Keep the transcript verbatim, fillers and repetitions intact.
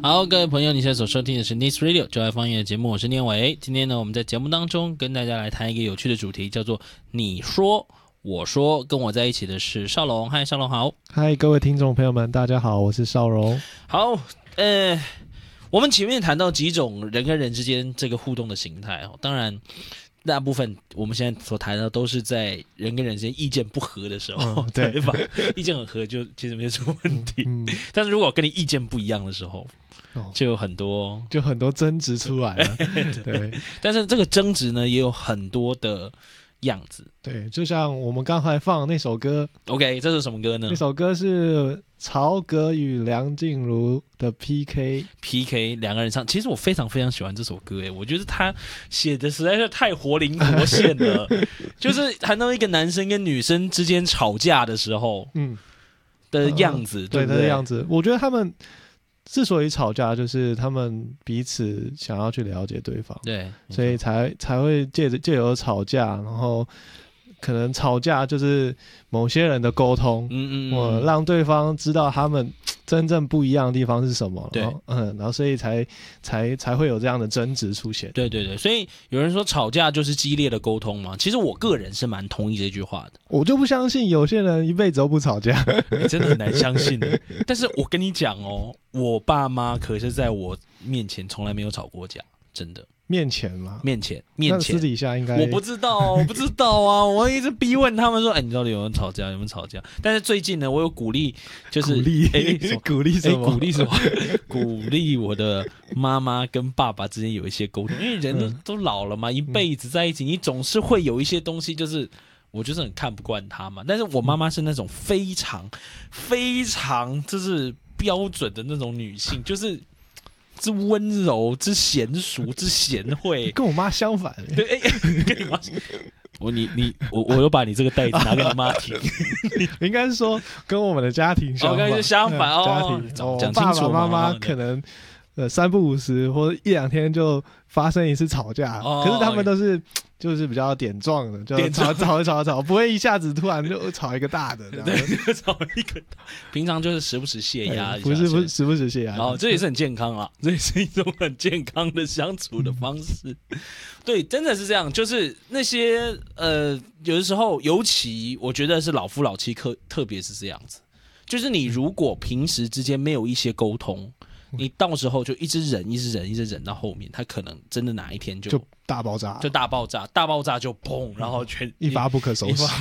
好，各位朋友，你现在所收听的是 Nice Radio 就爱放音乐节目，我是念伟。今天呢，我们在节目当中跟大家来谈一个有趣的主题，叫做你说我说。跟我在一起的是少龙，嗨，少龙好。 嗨，各位听众朋友们，大家好，我是少荣。 好，呃，我们前面谈到几种人跟人之间这个互动的形态，当然大部分我们现在所谈的都是在人跟人之间意见不合的时候，嗯、对, 对吧？意见很合就其实没什么问题、嗯嗯，但是如果跟你意见不一样的时候，就有很多就很多争执出来了。对， 但是这个争执呢，也有很多的样子。 对，就像我们刚才放的那首歌 ，OK， 这是什么歌呢？ 那首歌是曹格与梁静茹的 P K，P K 两个人唱。其实我非常非常喜欢这首歌，哎，我觉得他写的实在是太活灵活现了。就是谈到一个男生跟女生之间吵架的时候，嗯的样子，呃、对不对？对的样子，我觉得他们之所以吵架，就是他们彼此想要去了解对方， 对， 所以才才会借着借由吵架，然后可能吵架就是某些人的沟通，嗯嗯，我让对方知道他们真正不一样的地方是什么， 对， 嗯，然后所以才才才会有这样的争执出现。 对对对，所以有人说吵架就是激烈的沟通嘛，其实我个人是蛮同意这句话的。 我就不相信有些人一辈子都不吵架， 欸、真的很难相信的。但是我跟你讲哦，我爸妈可是在我面前从来没有吵过架，真的。 面前吗？ 面前，面前， 私底下应该我不知道，我不知道啊！我一直逼问他们说：“哎、欸，你到底有没有吵架？有没有吵架？”但是最近呢，我有鼓励，就是鼓励，哎、 欸， 鼓励什么？ 欸、鼓励什么？鼓励我的妈妈跟爸爸之间有一些沟通，因为人都、嗯、都老了嘛，一辈子在一起，你总是会有一些东西，就是我就是很看不惯他嘛。但是我妈妈是那种非常、非常就是标准的那种女性，就是。之温柔、之娴熟、之贤惠， 跟我妈相反。 对，哎、欸，跟你妈，我你你我我又把你这个袋子拿给你妈听。 应该是说跟我们的家庭相反， 哦、是相反哦。 家庭讲、哦、清楚爸爸妈妈可能呃三不五时或者一两天就发生一次吵架，哦、可是他们都是。就是比较点状的，就吵吵吵吵，不会一下子突然就吵一个大的， 对，就吵一个大。平常就是时不时泄压一下， 不是不是时不时泄压， 然后这也是很健康啊，这也是一种很健康的相处的方式。嗯、对，真的是这样，就是那些呃，有的时候，尤其我觉得是老夫老妻特特别是这样子，就是你如果平时之间没有一些沟通。你到时候就一直忍，一直忍，一直忍到后面，他可能真的哪一天就就大爆炸， 就大爆炸，大爆炸就砰，然后全一发不可收拾，